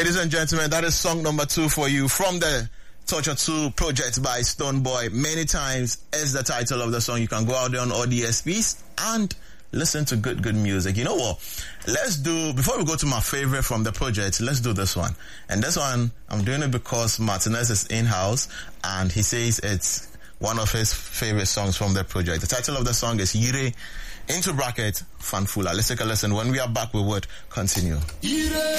Ladies and gentlemen, that is song number 2 for you from the Torture 2 project by Stonebwoy. Many times is the title of the song. You can go out there on all DSPs and listen to good music. You know what? Before we go to my favorite from the project, let's do this one. And this one, I'm doing it because Martinez is in-house and he says it's one of his favorite songs from the project. The title of the song is Yire, into bracket, Fanfula. Let's take a listen. When we are back, we would continue. Yire.